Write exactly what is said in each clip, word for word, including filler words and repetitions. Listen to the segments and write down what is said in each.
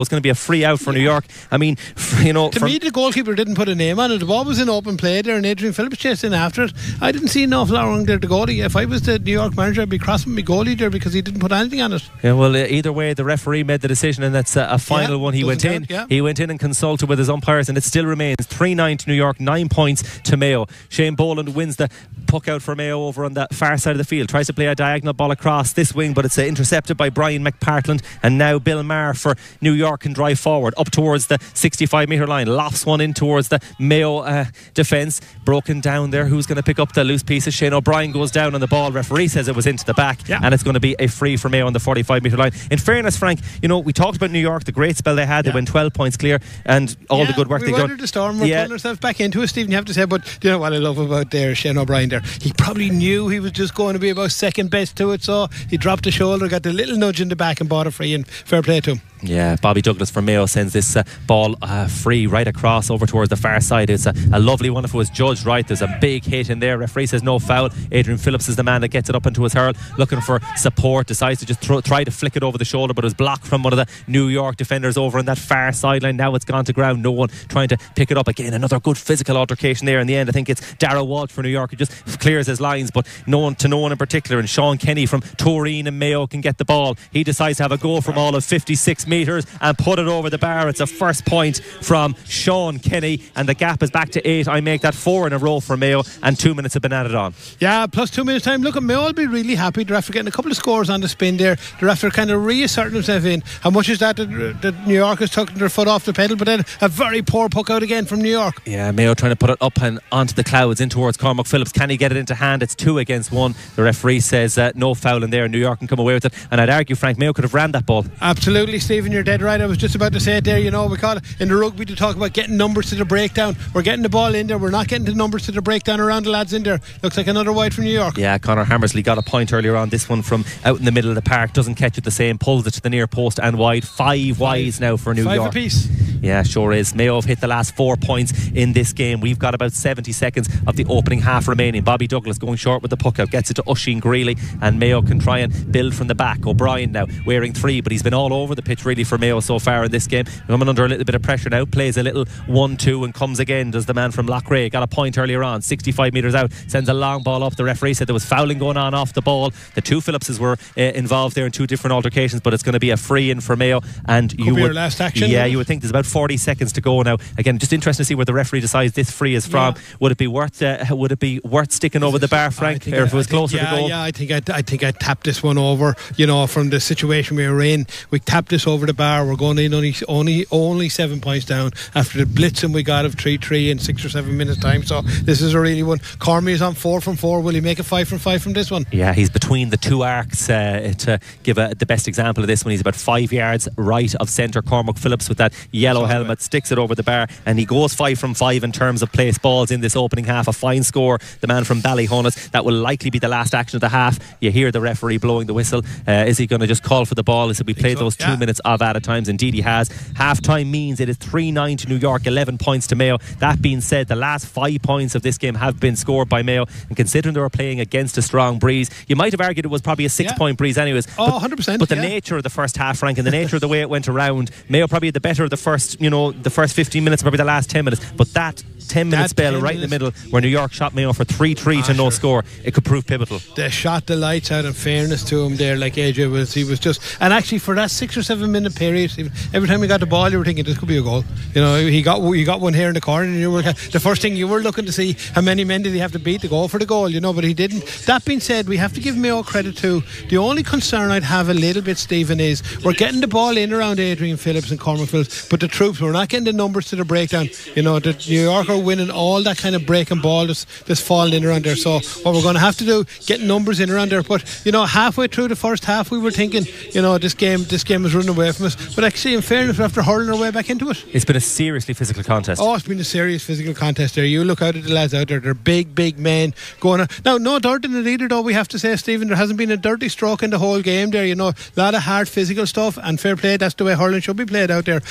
It's going to be a free out for yeah. New York. I mean, you know, to me, the goalkeeper didn't put a name on it. The ball was in open play there, and Adrian Phillips chased in after it. I didn't see enough long there to goalie. If I was the New York manager, I'd be crossing my goalie there because he didn't put anything on it. Yeah, well, uh, either way, the referee made the decision, and that's uh, a final yeah, one. He went in. Count, yeah. He went in and consulted with his umpires, and it still remains three nine to New York, nine points to Mayo. Shane Boland wins the puck out for Mayo over on the far side of the field. Tries to play a diagonal ball across this wing, but it's uh, intercepted by Brian McPartland, and now Bill Maher for New York can drive forward up towards the sixty-five metre line. Lofts one in towards the Mayo uh, defence. Broken down there. Who's going to pick up the loose pieces? Shane O'Brien goes down on the ball. Referee says it was into the back, yeah. and it's going to be a free for Mayo on the forty-five metre line. In fairness, Frank, you know, we talked about New York, the great spell they had. Yeah. They went twelve points clear, and all yeah, the good work we they done. weathered the storm. We're yeah. pulling ourselves back into it, Stephen, you have to say. But do you know what I love about there, Shane O'Brien there? He probably knew he was just going to be about second best to it, so he dropped the shoulder, got the little nudge in the back, and bought a free. And fair play to him. Yeah, Bobby Douglas for Mayo sends this uh, ball uh, free right across over towards the far side. It's a, a lovely one if it was judged right. There's a big hit in there. Referee says no foul. Adrian Phillips is the man that gets it up into his hurl, looking for support. Decides to just throw, try to flick it over the shoulder, but it was blocked from one of the New York defenders over on that far sideline. Now it's gone to ground. No one trying to pick it up again. Another good physical altercation there in the end. I think it's Darragh Walsh for New York who just clears his lines, but no one to no one in particular. And Sean Kenny from Toreen and Mayo can get the ball. He decides to have a go from all of fifty-six metres and put it over the bar. It's a first point from Sean Kenny, and the gap is back to eight. I make that four in a row for Mayo, and two minutes have been added on. Yeah, plus two minutes time. Look, Mayo will be really happy. They're after getting a couple of scores on the spin there. They're after kind of reasserting themselves in. How much is that that New York has taken their foot off the pedal, but then a very poor puck out again from New York. Yeah, Mayo trying to put it up and onto the clouds in towards Cormac Phillips. Can he get it into hand? It's two against one. The referee says uh, no foul in there. New York can come away with it, and I'd argue Frank Mayo could have ran that ball. Absolutely, Stephen, you're dead right. I was just about to say it there. You know, we call it in the rugby to talk about getting numbers to the breakdown. We're getting the ball in there. We're not getting the numbers to the breakdown around the lads in there. Looks like another wide from New York. Yeah, Conor Hammersley got a point earlier on. This one from out in the middle of the park, doesn't catch it the same, pulls it to the near post and wide. Five, Five. wides now for New Five York. Five apiece. Yeah, sure is. Mayo have hit the last four points in this game. We've got about seventy seconds of the opening half remaining. Bobby Douglas going short with the puck out, gets it to Oisin Greeley, and Mayo can try and build from the back. O'Brien now wearing three, but he's been all over the pitch really for Mayo so far in this game. Coming under a little bit of pressure now, plays a little one two and comes again, does the man from Loughrea. Got a point earlier on, sixty-five metres out, sends a long ball up. The referee said there was fouling going on off the ball. The two Phillipses were uh, involved there in two different altercations, but it's going to be a free in for Mayo. And Could you be would, our last action. yeah, you would think there's about forty seconds to go now. Again, just interesting to see where the referee decides this free is from. Yeah. Would it be worth uh, would it be worth sticking over the bar, Frank, or if it was think, closer yeah, to goal? Yeah, I think I, I think I tapped this one over. You know, from the situation we were in, we tapped this over the bar. We're going in only only only seven points down after the blitzing we got of three three in six or seven minutes time. So this is a really one. Cormy is on four from four. Will he make it five from five from this one? Yeah, he's between the two arcs. Uh, to give a, the best example of this one, he's about five yards right of centre. Cormac Phillips with that yellow Sorry, helmet sticks it over the bar, and he goes five from five in terms of place balls in this opening half. A fine score. The man from Ballyhonus. That will likely be the last action of the half. You hear the referee blowing the whistle. Uh, is he going to just call for the ball? Is it we played so, those yeah. two minutes of added times? Indeed he has. Half time means it is three nine to New York, eleven points to Mayo. That being said, the last five points of this game have been scored by Mayo, and considering they were playing against a strong breeze, you might have argued it was probably a six yeah. point breeze anyways. Oh, but, one hundred percent. But the yeah. nature of the first half, Frank, and the nature of the way it went around, Mayo probably had the better of the first, you know, the first fifteen minutes, probably the last ten minutes. But that ten minute spell right in the middle where New York shot Mayo for three three ah, to no sure. score, it could prove pivotal. They shot the lights out, in fairness to him there, like A J was. He was just, and actually for that six or seven minute period, every time he got the ball you were thinking this could be a goal. You know, he got you got one here in the corner, and you were the first thing you were looking to see how many men did he have to beat to go for the goal, you know, but he didn't. That being said, we have to give Mayo credit too. The only concern I'd have a little bit, Stephen, is we're getting the ball in around Adrian Phillips and Cormac Phillips, but the troops, we're not getting the numbers to the breakdown. You know, the New York are winning all that kind of breaking ball that's, that's falling in around there. So what we're going to have to do, get numbers in around there. But you know, halfway through the first half we were thinking, you know, this game this game is running away from us, but actually in fairness we're after hurling our way back into it. It's been a seriously physical contest. Oh, it's been a serious physical contest there. You look out at the lads out there, they're big big men going on. Now no dirt in it either though, we have to say, Stephen. There hasn't been a dirty stroke in the whole game there, you know. A lot of hard physical stuff, and fair play, that's the way hurling should be played out there. I think the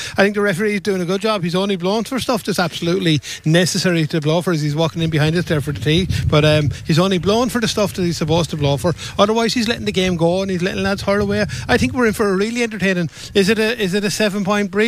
referee is doing a good job. He's only blown for stuff that's absolutely necessary to blow for as he's walking in behind us there for the tee. But um, he's only blown for the stuff that he's supposed to blow for. Otherwise, he's letting the game go and he's letting lads hurl away. I think we're in for a really entertaining. Is it a is it a seven point breeze?